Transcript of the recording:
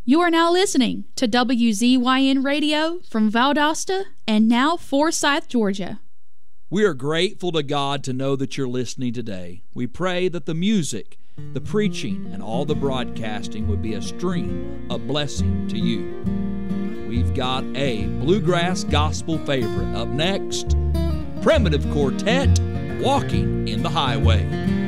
You are now listening to WZYN Radio from Valdosta and now Forsyth, Georgia. We are grateful to God to know that you're listening today. We pray that the music, the preaching, and all the broadcasting would be a stream of blessing to you. We've got a bluegrass gospel favorite. Up next, Primitive Quartet, Walking in the Highway.